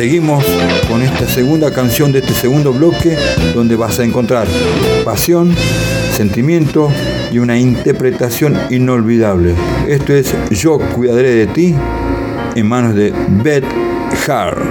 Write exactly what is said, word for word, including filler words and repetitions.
seguimos con esta segunda canción de este segundo bloque, donde vas a encontrar pasión, sentimiento y una interpretación inolvidable. Esto es Yo Cuidaré de Ti, en manos de Beth Hart.